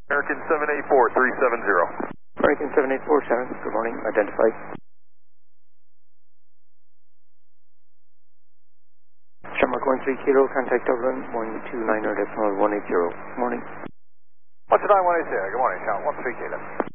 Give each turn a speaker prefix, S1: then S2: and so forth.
S1: American 784-370.
S2: American 7847, good morning, identified. Shamrock 13 Kilo, contact Dublin 129.180. Good morning.
S1: What's the 9180? Good morning, Count 13 Kilo.